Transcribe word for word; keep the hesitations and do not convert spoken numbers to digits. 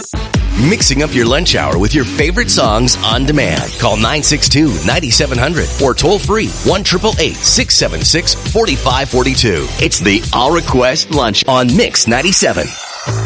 Mixing up your lunch hour with your favorite songs on demand. Call nine six two, nine seven zero zero or toll free one eight eight eight, six seven six, four five four two. It's the All Request Lunch on Mix ninety-seven.